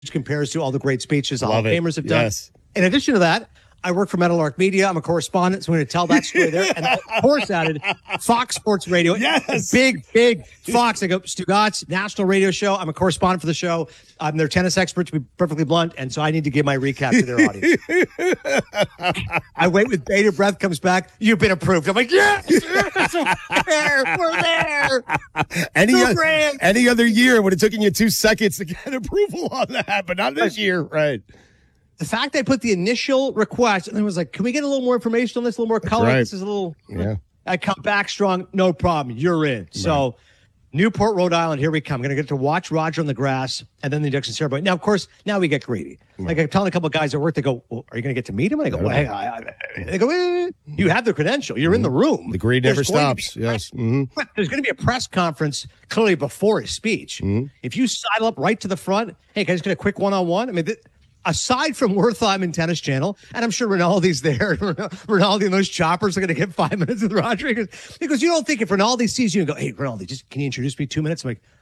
compares to all the great speeches the Hall of Famers have done. Yes. In addition to that, I work for Meadowlark Media. I'm a correspondent, so I'm going to tell that story there. And of course, added Fox Sports Radio. Yes. Big Fox. I go, Stugatz, national radio show. I'm a correspondent for the show. I'm their tennis expert, to be perfectly blunt, and so I need to give my recap to their audience. I wait with bated breath, comes back, you've been approved. I'm like, yes, we're there. Any other year, it would have taken you 2 seconds to get approval on that, but not this year, right? The fact I put the initial request and then was like, can we get a little more information on this, a little more color? Right. This is a little, yeah. I come back strong, no problem. You're in. Right. So Newport, Rhode Island, here we come. I'm going to get to watch Roger on the grass and then the induction ceremony. Now, of course, now we get greedy. Right. Like I'm telling a couple of guys at work, they go, well, are you going to get to meet him? And I go, well, they go, you have the credential. You're in the room. The greed never stops. Yes. Mm-hmm. There's going to be a press conference clearly before his speech. Mm-hmm. If you sidle up right to the front, hey, can I just get a quick one-on-one? I mean, aside from Wertheim and Tennis Channel, and I'm sure Rinaldi's there. Rinaldi and those choppers are going to get 5 minutes with Roger. Because you don't think if Rinaldi sees you and go, hey, Rinaldi, just can you introduce me 2 minutes? I'm like,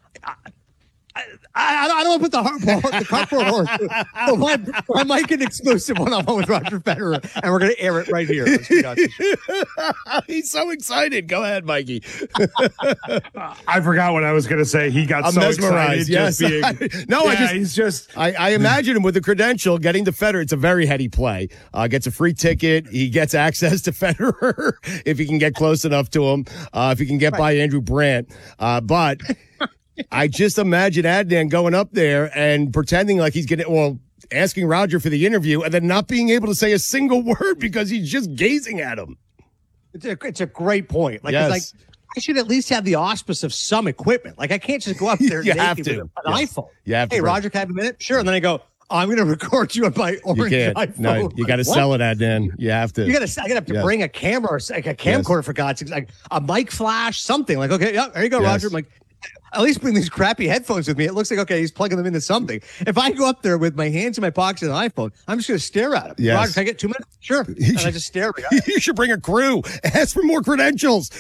I don't want to put the cardboard horse. I might get an exclusive one-on-one with Roger Federer, and we're going to air it right here. He's so excited. Go ahead, Mikey. I forgot what I was going to say. He got so mesmerized. Excited. Yes. He's just. I imagine him with the credential getting to Federer. It's a very heady play. Gets a free ticket. He gets access to Federer if he can get close enough to him. If he can get by Andrew Brandt. But I just imagine Adnan going up there and pretending like he's asking Roger for the interview and then not being able to say a single word because he's just gazing at him. It's a great point. Like, yes. It's like, I should at least have the auspice of some equipment. Like, I can't just go up there you naked have with to. an iPhone. You have to. Hey, Roger, can I have a minute? Sure. And then I go, I'm going to record you on my orange iPhone. No, you got to sell it, Adnan. You have to. I have to bring a camera, or like a camcorder for God's sake, like a mic flash, something. Like, okay, yeah, there you go, Roger. I'm like, at least bring these crappy headphones with me. It looks like, okay, he's plugging them into something. If I go up there with my hands in my pockets and an iPhone, I'm just going to stare at him. Yes. Roger, can I get 2 minutes? Sure. And I just stare at him. You should bring a crew. Ask for more credentials.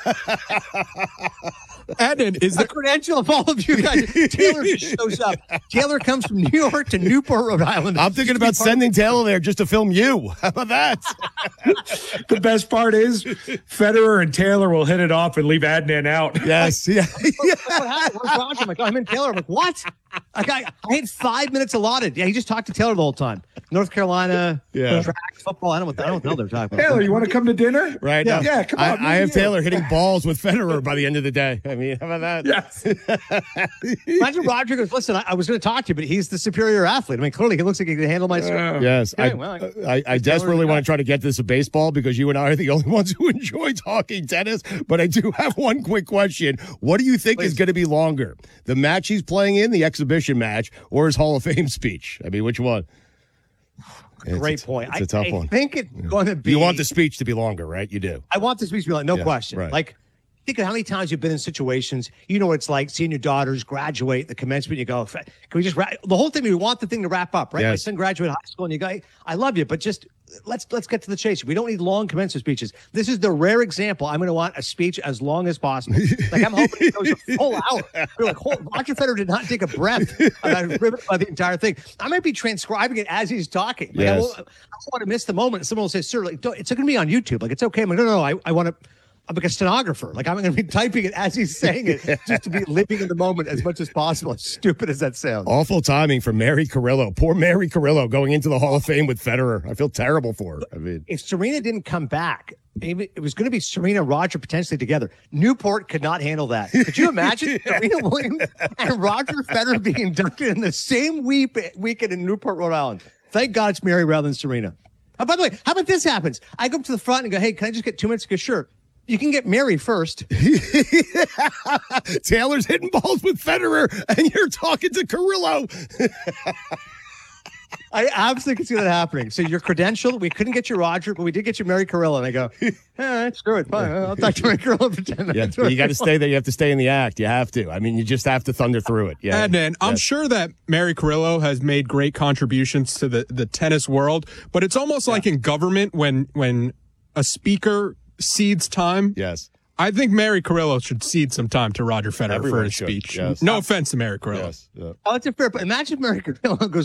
Adnan is the credential of all of you guys. Taylor just shows up. Taylor comes from New York to Newport, Rhode Island. I'm thinking about sending Taylor there just to film you. How about that? The best part is Federer and Taylor will hit it off and leave Adnan out. Yes. Yeah. What happened? Where's Roger? I'm like, I'm in Taylor. I'm like, what? Like, I had 5 minutes allotted. Yeah, he just talked to Taylor the whole time. North Carolina, track, football. I don't know what they're talking about. Taylor, you want to come to dinner? Right. Yeah, come on. I have Taylor hitting balls with Federer by the end of the day. I mean, how about that? Yes. Imagine Roger goes, listen, I was going to talk to you, but he's the superior athlete. I mean, clearly he looks like he can handle my stuff. Yes. Okay, I desperately want to try to get this to baseball because you and I are the only ones who enjoy talking tennis. But I do have one quick question. What do you think is going to be longer? The match he's playing in, the exhibition match, or his Hall of Fame speech? I mean, which one? Great point. It's a tough one. I think it's going to be. You want the speech to be longer, right? You do. I want the speech to be like, no question. Right. Like, think of how many times you've been in situations, you know what it's like seeing your daughters graduate, the commencement, you go, can we just the whole thing, we want the thing to wrap up, right? Yes. My son graduated high school and you go, I love you, but just let's get to the chase. We don't need long commencement speeches. This is the rare example. I'm going to want a speech as long as possible. Like, I'm hoping it goes a full hour. You're like, Roger Federer did not take a breath. I was riveted by the entire thing. I might be transcribing it as he's talking. Like, yes. I don't want to miss the moment. Someone will say, sir, like, it's going to be on YouTube. Like, it's okay. I'm like, no, I want to. I'm like a stenographer. Like, I'm going to be typing it as he's saying it just to be living in the moment as much as possible. As stupid as that sounds. Awful timing for Mary Carrillo. Poor Mary Carrillo going into the Hall of Fame with Federer. I feel terrible for her. I mean, if Serena didn't come back, it was going to be Serena and Roger potentially together. Newport could not handle that. Could you imagine Serena Williams and Roger Federer being inducted in the same weekend in Newport, Rhode Island? Thank God it's Mary rather than Serena. Oh, by the way, how about this happens? I go up to the front and go, hey, can I just get 2 minutes? Go, sure. You can get Mary first. Taylor's hitting balls with Federer, and you're talking to Carrillo. I absolutely can see that happening. So your credential, we couldn't get you Roger, but we did get you Mary Carrillo. And I go, screw it. Fine. I'll talk to Mary Carrillo for 10 minutes. Yeah, you got to stay there. You have to stay in the act. You have to. I mean, you just have to thunder through it. Yeah. Adnan, I'm sure that Mary Carrillo has made great contributions to the tennis world, but it's almost like in government when a speaker cedes time. Yes. I think Mary Carrillo should cede some time to Roger Federer Everyone for his should, speech. yes. No offense to Mary Carrillo. Yes. Yeah. Oh, it's a fair point. Imagine Mary Carrillo goes